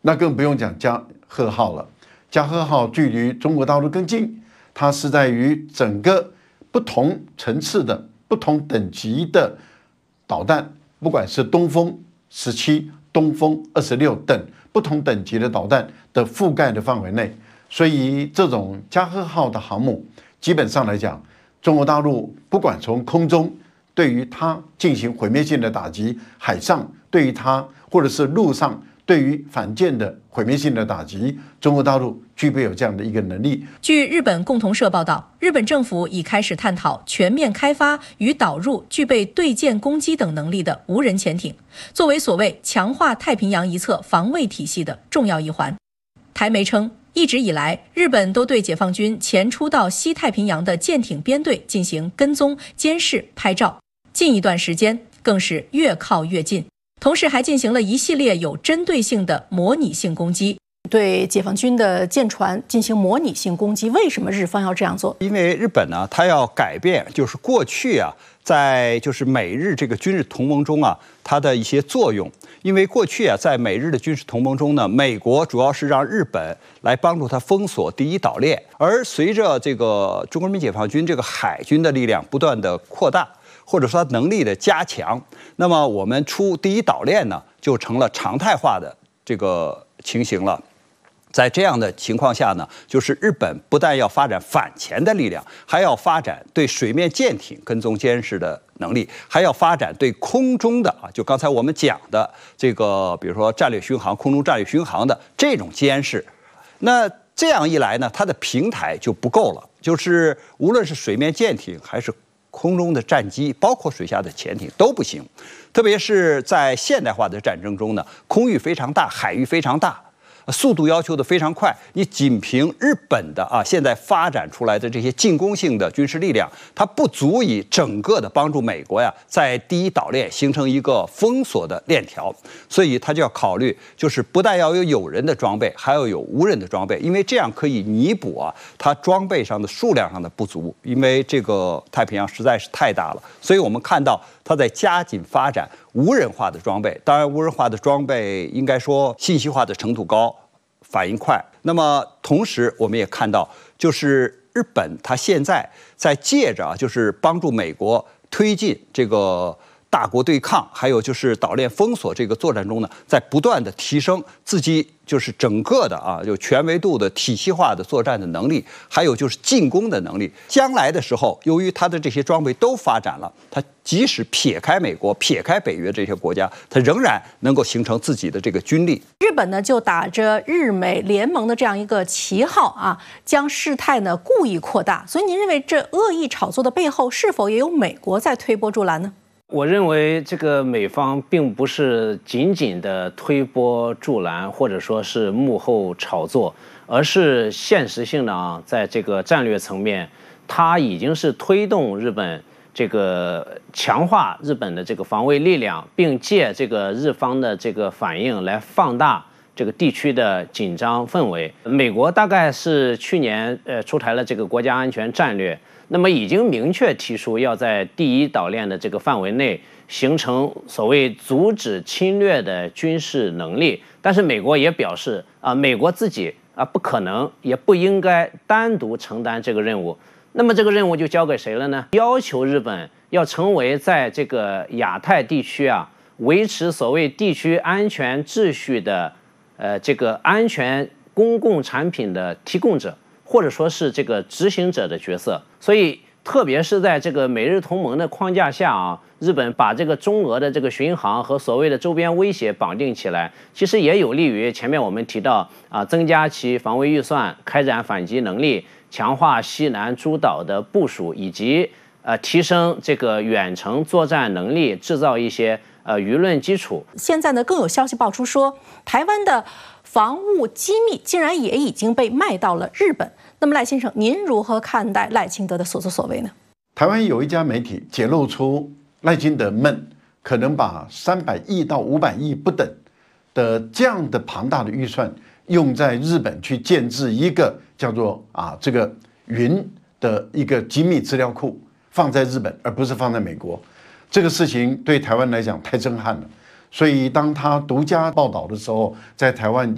那更不用讲加贺号了。加贺号距离中国大陆更近，它是在于整个不同层次的、不同等级的导弹，不管是东风17、东风26等不同等级的导弹的覆盖的范围内。所以这种加贺号的航母，基本上来讲，中国大陆不管从空中对于它进行毁灭性的打击，海上对于它，或者是陆上对于反舰的毁灭性的打击，中国大陆具备有这样的一个能力。 据日本共同社报道，日本政府已开始探讨全面开发与导入具备对舰攻击等能力的无人潜艇，作为所谓强化太平洋一侧防卫体系的重要一环。台媒称，一直以来，日本都对解放军前出到西太平洋的舰艇编队进行跟踪、监视、拍照，近一段时间更是越靠越近。同时还进行了一系列有针对性的模拟性攻击， 对解放军的舰船进行模拟性攻击。为什么日方要这样做？ 因为日本呢，它要改变，就是过去啊，在就是美日这个军事同盟中啊，它的一些作用。因为过去啊，在美日的军事同盟中呢，美国主要是让日本来帮助它封锁第一岛链，而随着这个中国人民解放军这个海军的力量不断的扩大，或者说它能力的加强，那么我们出第一岛链呢，就成了常态化的这个情形了。在这样的情况下呢，就是日本不但要发展反潜的力量，还要发展对水面舰艇跟踪监视的能力，还要发展对空中的就刚才我们讲的这个，比如说战略巡航、空中战略巡航的这种监视。那这样一来呢，它的平台就不够了，就是无论是水面舰艇还是空中的战机，包括水下的潜艇都不行。特别是在现代化的战争中呢，空域非常大，海域非常大，速度要求的非常快。你仅凭日本的现在发展出来的这些进攻性的军事力量，它不足以整个的帮助美国在第一岛链形成一个封锁的链条。所以它就要考虑，就是不但要有有人的装备，还要有无人的装备，因为这样可以弥补它装备上的数量上的不足。因为这个太平洋实在是太大了，所以我们看到它在加紧发展无人化的装备。当然，无人化的装备应该说信息化的程度高，反应快。那么同时我们也看到，就是日本它现在在借着就是帮助美国推进这个大国对抗，还有就是岛链封锁这个作战中呢，在不断的提升自己就是整个的就全维度的体系化的作战的能力，还有就是进攻的能力。将来的时候，由于它的这些装备都发展了，它即使撇开美国、撇开北约这些国家，它仍然能够形成自己的这个军力。 日本呢，就打着日美联盟的这样一个旗号将事态呢故意扩大。所以您认为这恶意炒作的背后，是否也有美国在推波助澜呢？ 我认为这个美方并不是仅仅的推波助澜，或者说是幕后炒作，而是现实性的在这个战略层面，它已经是推动日本这个强化日本的这个防卫力量，并借这个日方的这个反应来放大这个地区的紧张氛围。美国大概是去年出台了这个国家安全战略。那么已经明确提出要在第一岛链的这个范围内形成所谓阻止侵略的军事能力，但是美国也表示美国自己不可能也不应该单独承担这个任务。那么这个任务就交给谁了呢？要求日本要成为在这个亚太地区维持所谓地区安全秩序的这个安全公共产品的提供者，或者说是这个执行者的角色。所以特别是在这个美日同盟的框架下日本把这个中俄的这个巡航和所谓的周边威胁绑定起来，其实也有利于前面我们提到增加其防卫预算，开展反击能力，强化西南诸岛的部署，以及提升这个远程作战能力，制造一些舆论基础。 现在呢，更有消息爆出说，台湾的防务机密竟然也已经被卖到了日本。那么赖先生，您如何看待赖清德的所作所为呢？ 台湾有一家媒体揭露出赖清德们可能把300亿到500亿不等的这样的庞大的预算用在日本去建制一个叫做这个云的一个机密资料库，放在日本而不是放在美国。这个事情对台湾来讲太震撼了，所以当他独家报道的时候，在台湾